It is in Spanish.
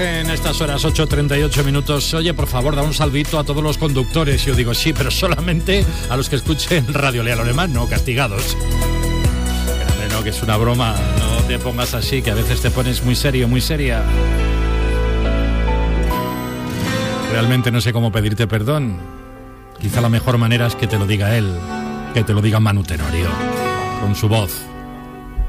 En estas horas, 8:38 minutos. Oye, por favor, da un salvito a todos los conductores. Yo digo, sí, pero solamente a los que escuchen Radio Leal Alemán, no castigados. Espérame, no, que es una broma. No te pongas así, que a veces te pones muy serio, muy seria. Realmente no sé cómo pedirte perdón. Quizá la mejor manera es que te lo diga él, que te lo diga Manu Tenorio, con su voz.